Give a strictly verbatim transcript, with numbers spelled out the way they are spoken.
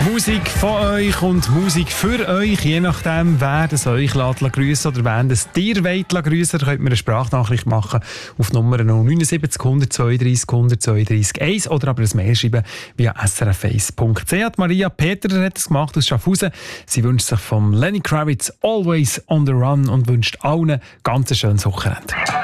Musik von euch und Musik für euch, je nachdem, wer das euch grüßen oder wen das dir wollt grüßen, könnt ihr eine Sprachnachricht machen auf Nummer null neun sieben null eins zwei drei null eins zwei drei eins oder aber ein Mail schreiben via s r f eins punkt c h. Maria Peter hat es gemacht aus Schaffhausen. Sie wünscht sich von Lenny Kravitz «Always on the Run» und wünscht allen ganz ein schönes Wochenende.